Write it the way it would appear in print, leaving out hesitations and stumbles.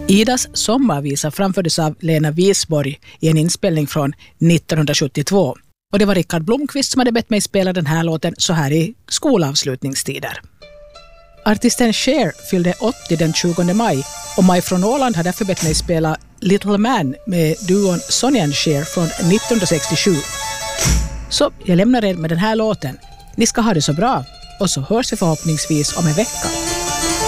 Idas sommarvisa framfördes av Lena Wisborg i en inspelning från 1972. Och det var Rickard Blomqvist som hade bett mig spela den här låten så här i skolavslutningstider. Artisten Cher fyllde 80 den 20 maj och Maj från Åland hade därför bett mig spela Little Man med duon Sonny and Cher från 1967. Så jag lämnar er med den här låten. Ni ska ha det så bra och så hörs vi förhoppningsvis om en vecka.